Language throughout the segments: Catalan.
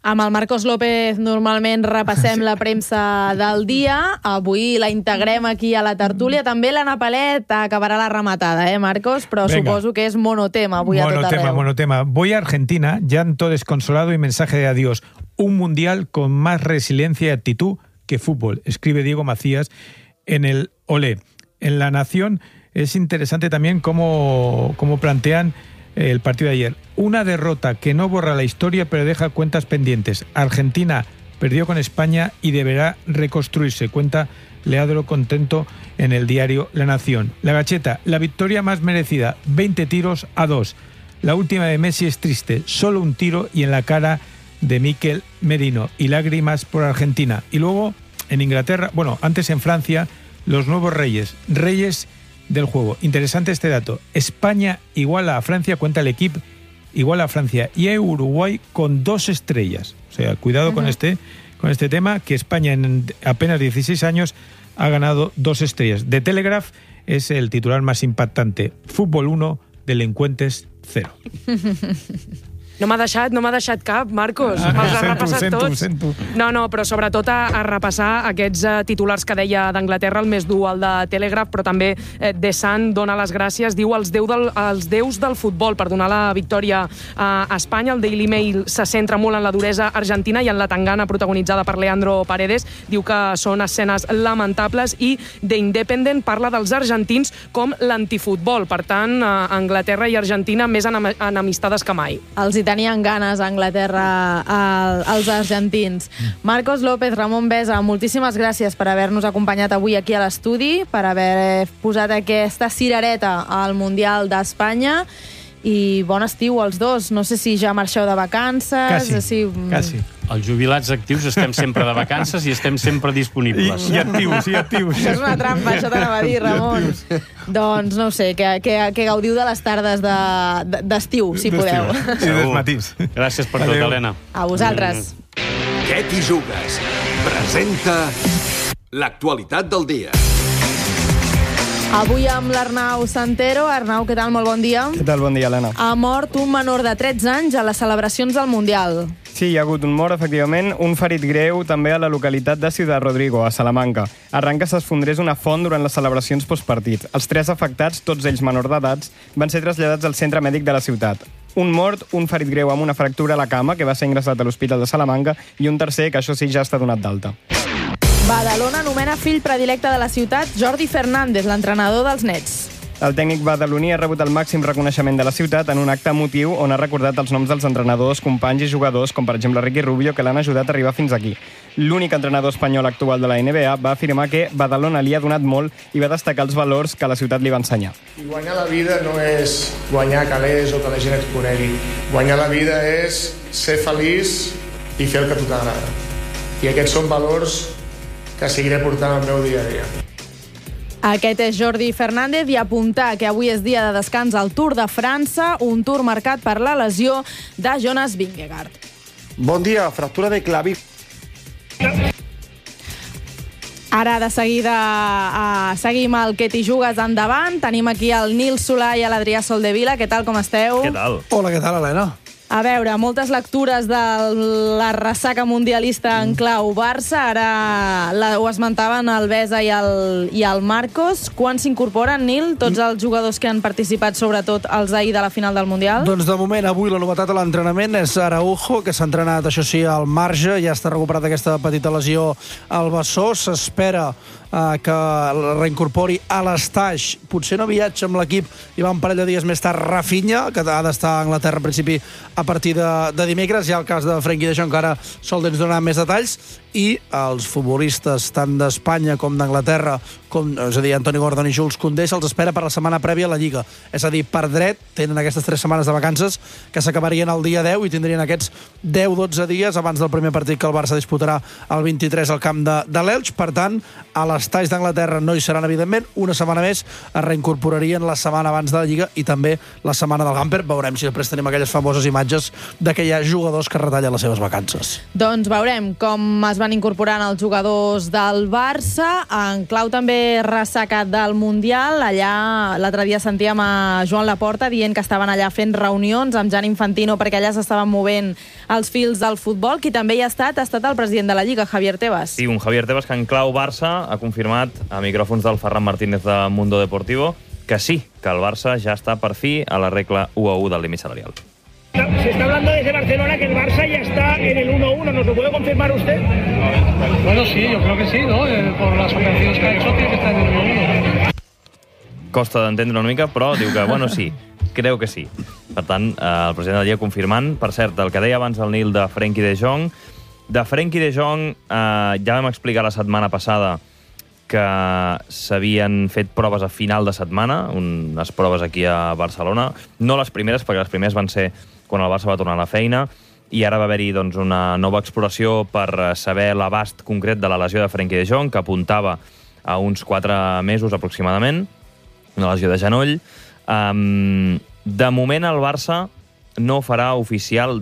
Amb el Marcos López normalment repassem la premsa del dia. Avui la integrem aquí a la tertúlia. També l'Anna Palet acabarà la rematada, Marcos? Però venga, suposo que és monotema avui a tot arreu. Monotema. Voy a Argentina, llanto desconsolado y mensaje de adiós. Un mundial con más resiliencia y actitud que fútbol, escribe Diego Macías en el Olé. En La Nación es interesante también cómo plantean el partido de ayer. Una derrota que no borra la historia pero deja cuentas pendientes. Argentina perdió con España y deberá reconstruirse, cuenta Leandro Contento en el diario La Nación. La Gacheta, la victoria más merecida, 20 tiros a 2. La última de Messi es triste, solo un tiro y en la cara de Mikel Merino. Y lágrimas por Argentina. Y luego en Inglaterra, antes en Francia, los nuevos reyes del juego. Interesante este dato. España iguala a Francia, cuenta el equipo, iguala a Francia y a Uruguay con 2 estrellas. O sea, cuidado con este tema, que España en apenas 16 años ha ganado 2 estrellas. The Telegraph es el titular más impactante. Fútbol 1, delincuentes 0. No m'ha deixat cap, Marcos. Me'ls ha repassat tots. Sento. No, però sobretot a repassar aquests titulars que deia d'Anglaterra, el més dur, el de Telegraph, però també The Sun dona les gràcies, diu els déus del futbol per donar la victòria a Espanya. El Daily Mail se centra molt en la duresa argentina i en la tangana protagonitzada per Leandro Paredes. Diu que són escenes lamentables i The Independent parla dels argentins com l'antifutbol. Per tant, Anglaterra i Argentina més enemistades que mai. Els hi tenien ganes a Anglaterra els argentins. Marcos López, Ramon Besa, moltíssimes gràcies per haver-nos acompanyat avui aquí a l'estudi, per haver posat aquesta cirereta al Mundial d'Espanya, i bon estiu als dos. No sé si ja marxeu de vacances... Quasi. Els jubilats actius estem sempre de vacances i estem sempre disponibles. I actius. Això és una trampa, això t'anava a dir, Ramon. Doncs no ho sé, que gaudiu de les tardes d'estiu, si podeu. I dels matins. Gràcies per tot, Helena. A vosaltres. Què t'hi jugues? Presenta l'actualitat del dia. Avui amb l'Arnau Santero. Arnau, què tal? Molt bon dia. Què tal? Bon dia, Helena. Ha mort un menor de 13 anys a les celebracions del Mundial. Sí, hi ha hagut un mort, efectivament, un ferit greu també a la localitat de Ciudad Rodrigo, a Salamanca. Arran que s'esfondrés una font durant les celebracions postpartit. Els 3 afectats, tots ells menors d'edats, van ser traslladats al centre mèdic de la ciutat. Un mort, un ferit greu amb una fractura a la cama, que va ser ingressat a l'Hospital de Salamanca, i un tercer, que això sí, ja està donat d'alta. Badalona anomena fill predilecte de la ciutat Jordi Fernández, l'entrenador dels Nets. El tècnic badaloní ha rebut el màxim reconeixement de la ciutat en un acte emotiu on ha recordat els noms dels entrenadors, companys i jugadors, com per exemple Ricky Rubio, que l'han ajudat a arribar fins aquí. L'únic entrenador espanyol actual de la NBA va afirmar que Badalona li ha donat molt i va destacar els valors que la ciutat li va ensenyar. I guanyar la vida no és guanyar calés o que la gent et conegui. Guanyar la vida és ser feliç i fer el que a tu t'agrada. I aquests són valors que seguiré portant al meu dia a dia. Aquest és Jordi Fernández, i apuntar que avui és dia de descans al Tour de França, un Tour marcat per la lesió de Jonas Vingegaard. Bon dia, fractura de clavícula. Ara de seguida seguim el Que t'hi jugues endavant. Tenim aquí el Nil Solà i l'Adrià Soldevila. Què tal, com esteu? Què tal? Hola, què tal, Helena? A veure, moltes lectures de la ressaca mundialista en clau Barça. Ara ho esmentaven el Besa i el Marcos. Quan s'incorporen, Nil, tots els jugadors que han participat, sobretot els d'ahir de la final del Mundial? Doncs de moment, avui la novetat a l'entrenament és Araujo, que s'ha entrenat, això sí, al marge. Ja està recuperat aquesta petita lesió al bessó. S'espera que reincorpori a l'Estaix, potser no viatja amb l'equip, i va un parell de dies més tard Rafinha, que ha d'estar a Anglaterra en principi a partir de dimecres. Ja el cas de Frenkie de Jong, que ara sol ens donar més detalls, i els futbolistes tant d'Espanya com d'Anglaterra, és a dir, Antoni Gordon i Jules Koundé, se'ls espera per la setmana prèvia a la Lliga. És a dir, per dret, tenen aquestes 3 setmanes de vacances que s'acabarien el dia 10 i tindrien aquests 10-12 dies abans del primer partit que el Barça disputarà el 23 al camp de l'Elx. Per tant, a les els talls d'Anglaterra no hi seran, evidentment. Una setmana més es reincorporarien la setmana abans de la Lliga i també la setmana del Gamper. Veurem si després tenim aquelles famoses imatges de que hi ha jugadors que retallen les seves vacances. Doncs veurem com es van incorporant els jugadors del Barça. En clau també ressacat del Mundial. Allà l'altre dia sentíem a Joan Laporta dient que estaven allà fent reunions amb Gianni Infantino perquè allà s'estaven movent els fils del futbol. Qui també hi ha estat el president de la Lliga, Javier Tebas. Sí, un Javier Tebas que en clau Barça ha confirmat a micròfons del Ferran Martínez de Mundo Deportivo que sí, que el Barça ja està per fi a la regla 1-1 del límit salarial. Se está hablando desde Barcelona que el Barça ya está en el 1-1. ¿Nos lo puede confirmar usted? Bueno, sí, yo creo que sí, ¿no? Por las operaciones que ha hecho, tiene que estar en el 1-1. Costa d'entendre una mica, però diu que, bueno, sí, creu que sí. Per tant, el president de la Lliga confirmant. Per cert, el que deia abans el Nil de Frenkie de Jong. De Frenkie de Jong ja vam explicar la setmana passada que s'havien fet proves a final de setmana, unes proves aquí a Barcelona. No les primeres, perquè les primeres van ser quan el Barça va tornar a la feina, i ara va haver-hi doncs, una nova exploració per saber l'abast concret de la lesió de Frenkie de Jong, que apuntava a uns 4 mesos aproximadament, una lesió de genoll. De moment el Barça no farà oficial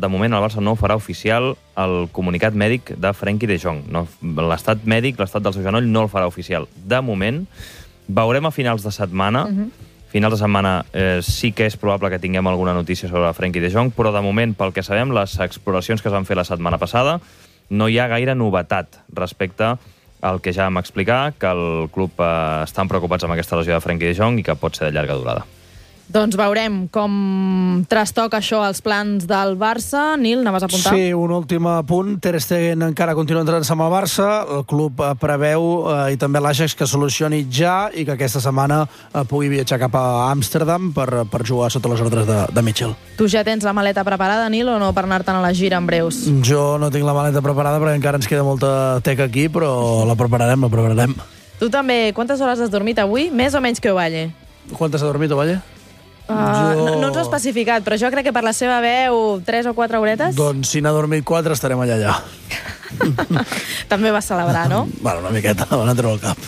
el comunicat mèdic de Frenkie de Jong. No, l'estat mèdic, l'estat del seu genoll, no el farà oficial. De moment, veurem a finals de setmana. Finals de setmana sí que és probable que tinguem alguna notícia sobre Frenkie de Jong, però de moment, pel que sabem, les exploracions que es van fer la setmana passada, no hi ha gaire novetat respecte al que ja vam explicar, que el club estan preocupats amb aquesta lesió de Frenkie de Jong i que pot ser de llarga durada. Doncs veurem com trastoca això als plans del Barça. Nil, anaves a apuntar? Sí, un últim punt. Ter Stegen encara continua entrenant-se amb el Barça. El club preveu, i també l'Ajax, que solucioni ja i que aquesta setmana pugui viatjar cap a Amsterdam per jugar sota les ordres de Mitchell. Tu ja tens la maleta preparada, Nil, o no, per anar-te'n a la gira en breus? Jo no tinc la maleta preparada perquè encara ens queda molta teca aquí, però la prepararem. Tu també, quantes hores has dormit avui? Més o menys que Ovalle? Quantes has dormit, Ovalle? No ens ho ha especificat, però jo crec que per la seva veu 3 o 4 horetes. Doncs si n'ha dormit 4 estarem allà. També vas celebrar, no? Bueno, una miqueta, van a treure el cap.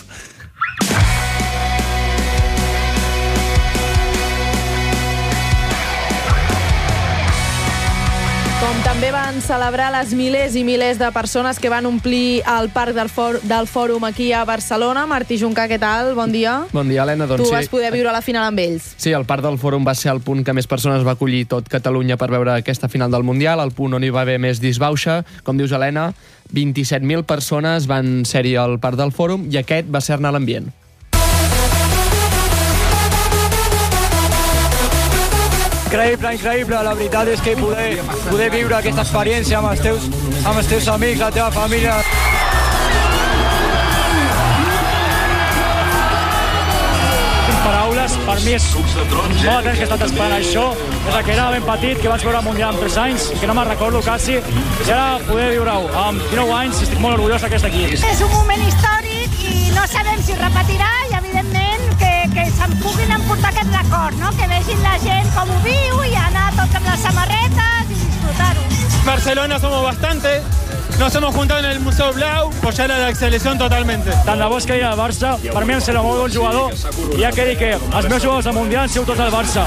Com també van celebrar les milers i milers de persones que van omplir el parc del Fòrum aquí a Barcelona. Martí Juncà, què tal? Bon dia. Bon dia, Helena. Tu vas poder viure la final amb ells. Sí, el parc del Fòrum va ser el punt que més persones va acollir tot Catalunya per veure aquesta final del Mundial, el punt on hi va haver més disbauxa. Com dius, Helena, 27.000 persones van ser-hi al parc del Fòrum i aquest va ser-ne l'ambient. Increïble. La veritat és que poder viure aquesta experiència amb els teus amics, la teva família. Paraules, per mi és molt temps que he estat esperant això, des que era ben petit, que vaig veure el Mundial amb 3 anys, que no me'n recordo quasi, i ara poder viure-ho amb 19 anys, estic molt orgullós d'aquest equip. És un moment històric i no sabem si repetirà i, evidentment, que se'n puguin emportar aquest record, no? Que vegin la gent com ho viu i anar tots amb les samarretes i disfrutar-ho. Barcelona somos bastante, nos hemos juntado en el Museu Blau, apoyar a la selección totalmente. Tant de bo que hi ha el Barça, per mi em sembla molt bon jugador i ja que dic que els meus jugadors del Mundial han sigut tots al Barça.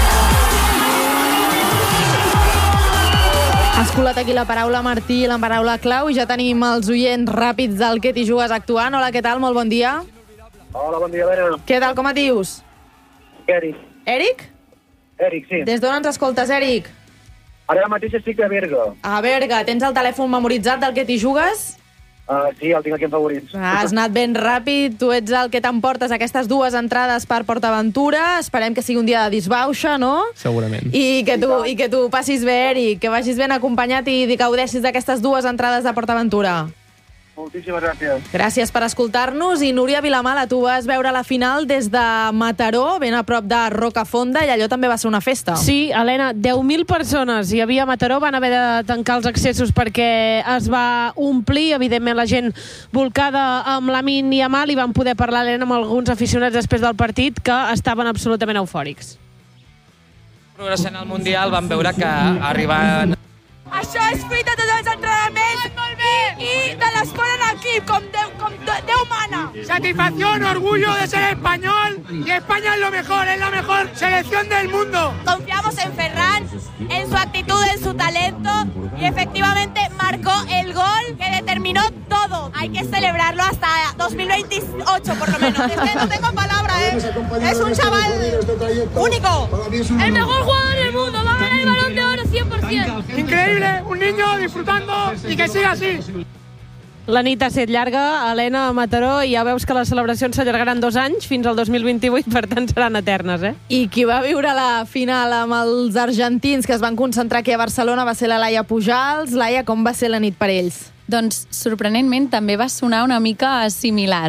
Has colat aquí la paraula Martí, la paraula clau, i ja tenim els oients ràpids del Que t'hi jugues actuant. Hola, què tal? Molt bon dia. Hola, bon dia, Helena. Què tal, com et dius? Eric. Eric? Eric, sí. Des d'on ens escoltes, Eric? Ara mateix estic a Berga. A Berga. Tens el telèfon memoritzat del Que t'hi jugues? Sí, el tinc aquí en favorits. Has anat ben ràpid. Tu ets el que t'emportes aquestes 2 entrades per PortAventura. Esperem que sigui un dia de disbauxa, no? Segurament. I que tu passis bé, Eric, que vagis ben acompanyat i gaudeixis d'aquestes 2 entrades de PortAventura. Moltíssimes gràcies. Gràcies per escoltar-nos. I Núria Vilamala, tu vas veure la final des de Mataró, ben a prop de Rocafonda, i allò també va ser una festa. Sí, Helena, 10.000 persones hi havia a Mataró, van haver de tancar els accessos perquè es va omplir, evidentment la gent volcada amb Lamine Yamal, i van poder parlar, Helena, amb alguns aficionats després del partit que estaven absolutament eufòrics. Progressant al Mundial vam veure que arribaven... Això és fruit de tots els entrenaments i de l'esport en equip. equip, com Déu mana. Satisfacción, orgullo de ser español y España es lo mejor, es la mejor selección del mundo. Confiamos en Ferran, en su actitud, en su talento y efectivamente marcó el gol que determinó todo. Hay que celebrarlo hasta 2028 por lo menos. Es que no tengo palabras, es un chaval único. El mejor jugador del mundo, va a ganar el Balón de Oro 100%. Increíble, un niño disfrutando y que siga así. La nit ha estat llarga, Helena, a Mataró, i ja veus que les celebracions s'allargaran 2 anys fins al 2028, per tant seran eternes, eh? I qui va viure la final amb els argentins que es van concentrar aquí a Barcelona va ser la Laia Pujals. Laia, com va ser la nit per ells? Doncs, sorprenentment, també va sonar una mica similar.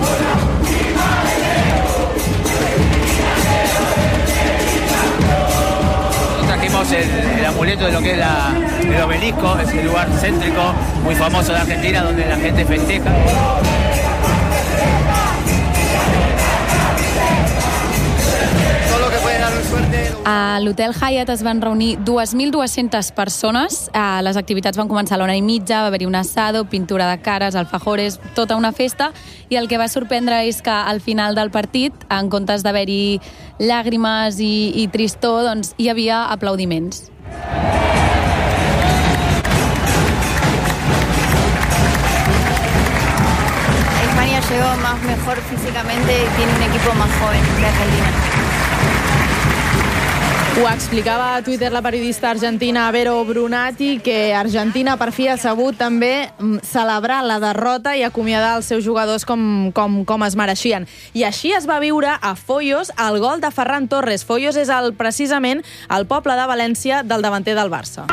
Trajimos el amuleto de lo que es el obelisco, es el lugar céntrico, muy famoso de Argentina, donde la gente festeja. A l'Hotel Hyatt es van reunir 2.200 persones. Les activitats van començar a l'1:30, va haver-hi un assado, pintura de cares, alfajores, tota una festa, i el que va sorprendre és que al final del partit, en comptes d'haver-hi llàgrimes i tristor, doncs hi havia aplaudiments. España llegó más mejor físicamente y tiene un equipo más joven que Argentina. Ho explicava a Twitter la periodista argentina Vero Brunati, que Argentina per fi ha sabut també celebrar la derrota i acomiadar els seus jugadors com es mereixien. I així es va viure a Foios el gol de Ferran Torres. Foios és precisament el poble de València del davanter del Barça.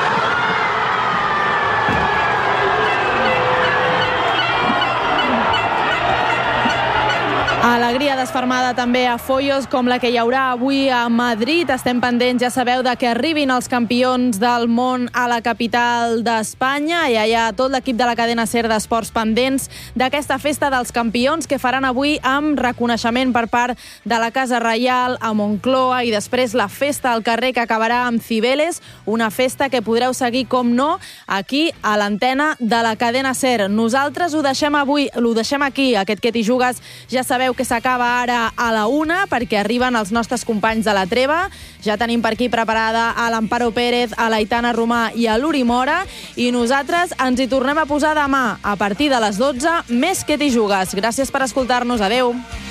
Alegria desfermada també a Foios, com la que hi haurà avui a Madrid. Estem pendents, ja sabeu, de que arribin els campions del món a la capital d'Espanya. I hi ha tot l'equip de la cadena SER d'Esports pendents d'aquesta festa dels campions que faran avui amb reconeixement per part de la Casa Reial a Moncloa i després la festa al carrer que acabarà amb Cibeles, una festa que podreu seguir, com no, aquí a l'antena de la cadena SER. Nosaltres ho deixem aquí, aquest Que t'hi jugues, ja sabeu que s'acaba ara a la 1 perquè arriben els nostres companys de la Treva. Ja tenim per aquí preparada a l'Amparo Pérez, a l'Aitana Romà i a l'Uri Mora, i nosaltres ens hi tornem a posar demà a partir de les 12, més Que t'hi jugues. Gràcies per escoltar-nos. Adeu.